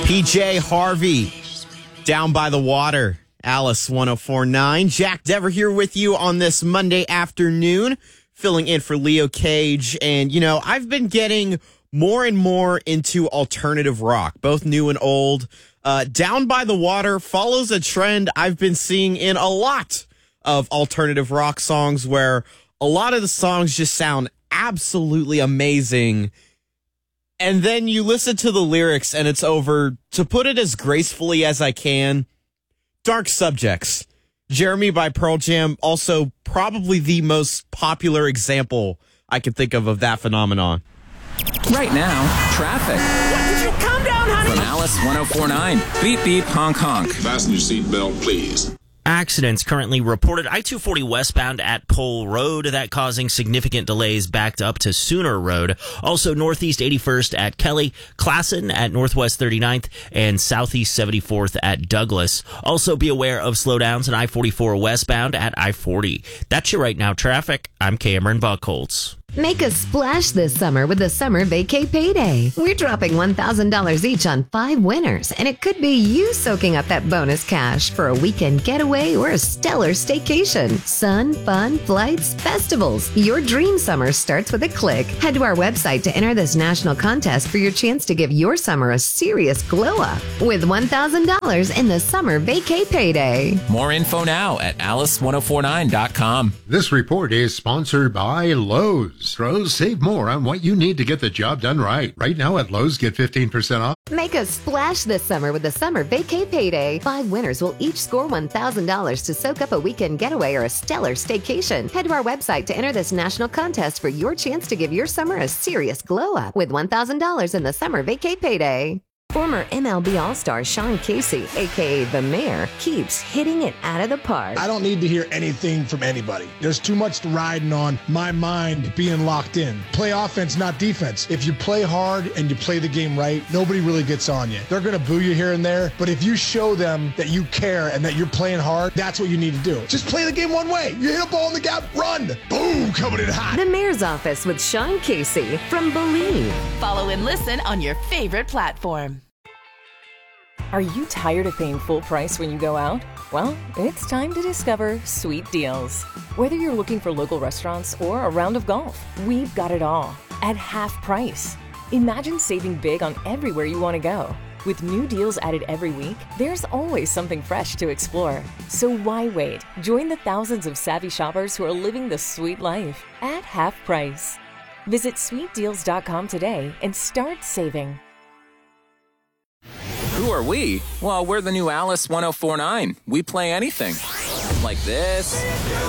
PJ Harvey, Down by the Water, Alice 104.9. Jack Dever here with you on this Monday afternoon, filling in for Leo Cage. And, you know, I've been getting more and more into alternative rock, both new and old. Down by the Water follows a trend I've been seeing in a lot of alternative rock songs where a lot of the songs just sound absolutely amazing. And then you listen to the lyrics and it's over, to put it as gracefully as I can, Dark Subjects. Jeremy by Pearl Jam, also probably the most popular example I can think of that phenomenon. Right now, traffic. Did you calm down, honey? From Alice 104.9. Beep, beep, honk, honk. Fasten your seatbelt, please. Accidents currently reported I-240 westbound at Cole Road, that causing significant delays backed up to Sooner Road. Also northeast 81st at Kelly, Classen at northwest 39th, and southeast 74th at Douglas. Also be aware of slowdowns in I-44 westbound at I-40. That's your right now traffic. I'm Cameron Buckholtz. Make a splash this summer with the Summer Vacay Payday. We're dropping $1,000 each on 5 winners, and it could be you soaking up that bonus cash for a weekend getaway or a stellar staycation. Sun, fun, flights, festivals. Your dream summer starts with a click. Head to our website to enter this national contest for your chance to give your summer a serious glow up with $1,000 in the Summer Vacay Payday. More info now at alice1049.com. This report is sponsored by Lowe's. Lowe's, save more on what you need to get the job done right. Right now at Lowe's, get 15% off. Make a splash this summer with the Summer Vacay Payday. 5 winners will each score $1,000 to soak up a weekend getaway or a stellar staycation. Head to our website to enter this national contest for your chance to give your summer a serious glow up with $1,000 in the Summer Vacay Payday. Former MLB All-Star Sean Casey, a.k.a. The Mayor, keeps hitting it out of the park. I don't need to hear anything from anybody. There's too much riding on my mind being locked in. Play offense, not defense. If you play hard and you play the game right, nobody really gets on you. They're going to boo you here and there, but if you show them that you care and that you're playing hard, that's what you need to do. Just play the game one way. You hit a ball in the gap, run. Boom, coming in hot. The Mayor's Office with Sean Casey from Believe. Follow and listen on your favorite platform. Are you tired of paying full price when you go out? Well, it's time to discover Sweet Deals. Whether you're looking for local restaurants or a round of golf, we've got it all at half price. Imagine saving big on everywhere you want to go. With new deals added every week, there's always something fresh to explore. So why wait? Join the thousands of savvy shoppers who are living the sweet life at half price. Visit sweetdeals.com today and start saving. Who are we? Well, we're the new Alice 104.9. We play anything. Like this.